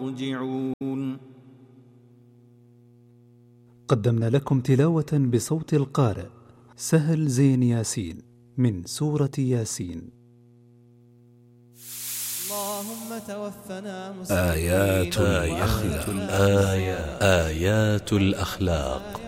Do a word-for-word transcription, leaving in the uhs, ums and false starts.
يرجعون. قدمنا لكم تلاوة بصوت القارئ سهل زين ياسين من سورة ياسين. اللهم توفنا آيات الأخلاق. آيات الأخلاق